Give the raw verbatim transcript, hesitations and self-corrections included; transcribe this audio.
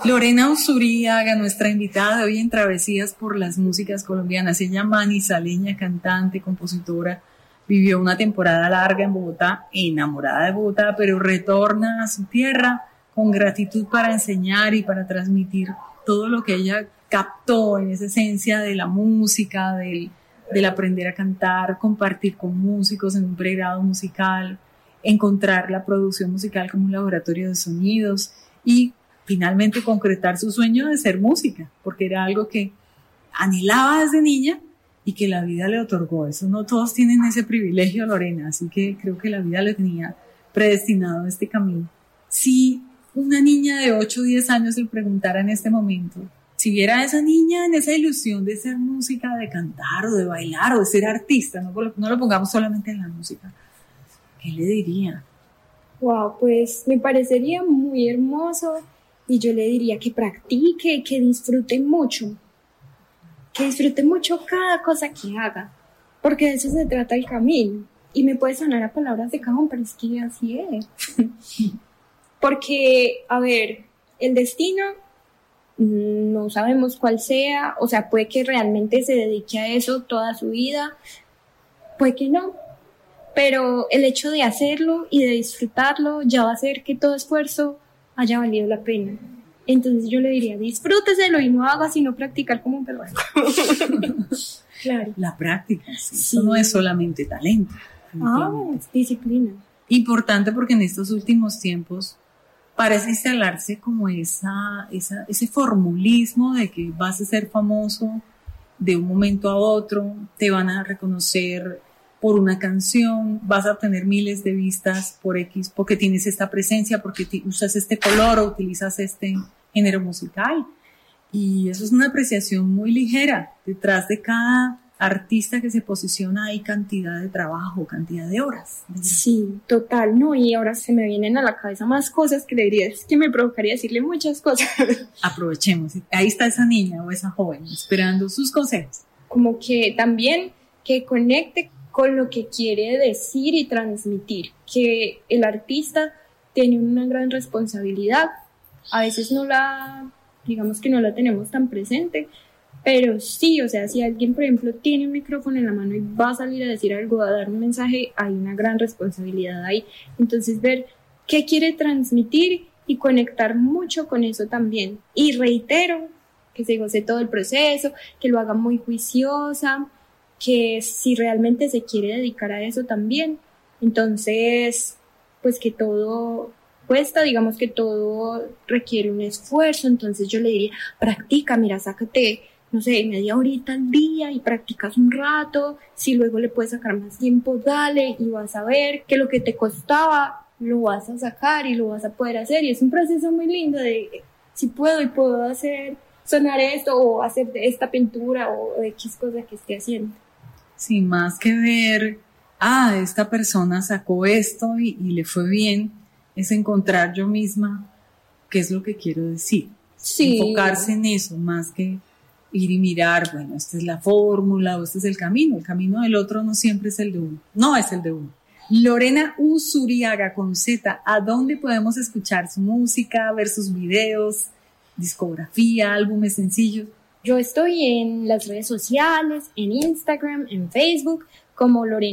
Lorena Usuríaga, nuestra invitada de hoy en Travesías por las Músicas Colombianas. Ella, manizaleña, cantante, compositora, vivió una temporada larga en Bogotá, enamorada de Bogotá, pero retorna a su tierra con gratitud para enseñar y para transmitir todo lo que ella captó en esa esencia de la música, del, del aprender a cantar, compartir con músicos en un pregrado musical, encontrar la producción musical como un laboratorio de sonidos y finalmente concretar su sueño de ser música, porque era algo que anhelaba desde niña y que la vida le otorgó. Eso no todos tienen ese privilegio, Lorena, así que creo que la vida le tenía predestinado este camino. Si una niña de ocho o diez años le preguntara en este momento, si viera a esa niña en esa ilusión de ser música, de cantar o de bailar o de ser artista, no, no lo pongamos solamente en la música, ¿qué le diría? Wow, pues me parecería muy hermoso y yo le diría que practique, que disfrute mucho, que disfrute mucho cada cosa que haga, porque de eso se trata el camino. Y me puede sonar a palabras de cajón, pero es que así es. Porque, a ver, el destino no sabemos cuál sea, o sea, puede que realmente se dedique a eso toda su vida, puede que no, pero el hecho de hacerlo y de disfrutarlo ya va a hacer que todo esfuerzo haya valido la pena. Entonces yo le diría, disfrúteselo y no haga sino practicar como un perro. Claro. La práctica, sí. Sí. Eso no es solamente talento. Ah, es disciplina. Importante porque en estos últimos tiempos parece instalarse como esa, esa, ese formulismo de que vas a ser famoso de un momento a otro, te van a reconocer por una canción, vas a obtener miles de vistas por X, porque tienes esta presencia, porque usas este color o utilizas este género musical. Y eso es una apreciación muy ligera. Detrás de cada artista que se posiciona hay cantidad de trabajo, cantidad de horas. Sí, total, no, y ahora se me vienen a la cabeza más cosas que le diría, es que me provocaría decirle muchas cosas. Aprovechemos, ahí está esa niña o esa joven esperando sus consejos. Como que también que conecte con lo que quiere decir y transmitir, que el artista tiene una gran responsabilidad, a veces no la, digamos que no la tenemos tan presente, pero sí, o sea, si alguien, por ejemplo, tiene un micrófono en la mano y va a salir a decir algo, a dar un mensaje, hay una gran responsabilidad ahí. Entonces, ver qué quiere transmitir y conectar mucho con eso también. Y reitero, que se goce todo el proceso, que lo haga muy juiciosa, que si realmente se quiere dedicar a eso también, entonces, pues que todo cuesta, digamos que todo requiere un esfuerzo, entonces yo le diría, practica, mira, sácate, no sé, media horita al día y practicas un rato, si luego le puedes sacar más tiempo, dale, y vas a ver que lo que te costaba lo vas a sacar y lo vas a poder hacer, y es un proceso muy lindo de, si puedo y puedo hacer, sonar esto, o hacer esta pintura, o X cosa que esté haciendo. Sin más que ver, ah, esta persona sacó esto y, y le fue bien, es encontrar yo misma qué es lo que quiero decir. Sí. Enfocarse en eso, más que ir y mirar, bueno, esta es la fórmula o este es el camino. El camino del otro no siempre es el de uno, no es el de uno. Lorena Usuríaga con Z, ¿a dónde podemos escuchar su música, ver sus videos, discografía, álbumes sencillos? Yo estoy en las redes sociales, en Instagram, en Facebook, como Lorena